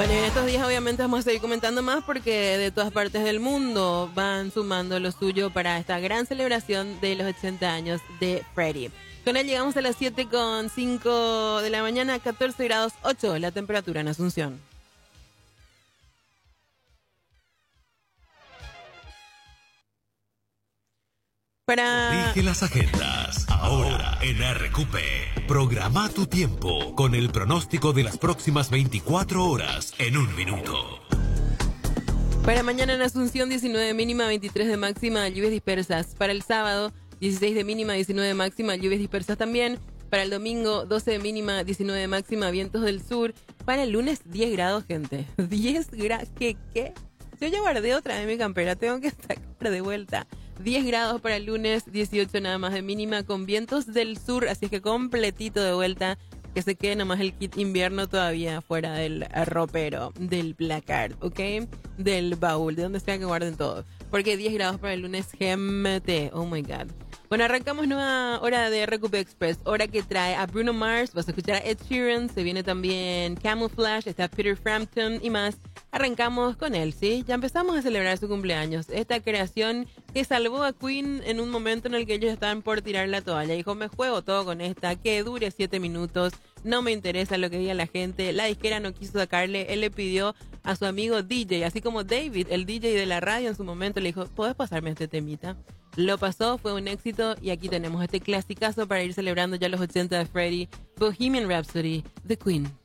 Bueno, en estos días obviamente vamos a seguir comentando más porque de todas partes del mundo van sumando lo suyo para esta gran celebración de los 80 años de Freddie. Con él llegamos a las 7:05 de la mañana, 14 grados 8 la temperatura en Asunción. Corrige las agendas. Ahora en RQP. Programa tu tiempo con el pronóstico de las próximas 24 horas en un minuto. Para mañana en Asunción, 19 mínima, 23 de máxima, lluvias dispersas. Para el sábado, 16 de mínima, 19 de máxima, lluvias dispersas también. Para el domingo, 12 de mínima, 19 de máxima, vientos del sur. Para el lunes, 10 grados, gente. 10 grados. ¿Qué? Yo ya guardé otra vez mi campera, tengo que sacar de vuelta. 10 grados para el lunes, 18 nada más de mínima, con vientos del sur, así es que completito de vuelta, que se quede nomás el kit invierno todavía fuera del ropero, del placard, ¿ok? Del baúl, de donde sea que guarden todo. Porque 10 grados para el lunes, GMT, oh my god. Bueno, arrancamos nueva hora de RQP Express, hora que trae a Bruno Mars, vas a escuchar a Ed Sheeran, se viene también Camouflage, está Peter Frampton y más. Arrancamos con él, ¿sí? Ya empezamos a celebrar su cumpleaños. Esta creación que salvó a Queen en un momento en el que ellos estaban por tirar la toalla. Dijo, me juego todo con esta, que dure 7 minutos, no me interesa lo que diga la gente. La disquera no quiso sacarle, él le pidió a su amigo DJ, así como David, el DJ de la radio en su momento, le dijo, ¿podés pasarme este temita? Lo pasó, fue un éxito y aquí tenemos este clasicazo para ir celebrando ya los 80 de Freddie, Bohemian Rhapsody, The Queen.